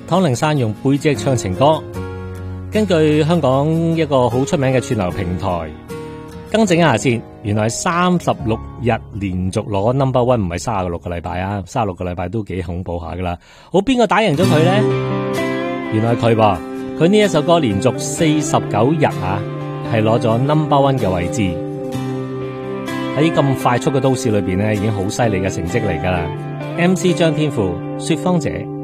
湯令山用背脊唱情歌。根據香港一個好出名嘅串流平台更正一下先，原來36日連續攞 No.1， 唔係36個禮拜啊，36個禮拜都幾恐怖下噶啦。好，邊個打贏咗佢呢？原來佢噃，佢呢一首歌連續49日啊，係攞咗 No.1 嘅位置。喺咁快速嘅都市裏邊呢，已經好犀利嘅成績嚟噶啦。MC 張天賦，說謊者。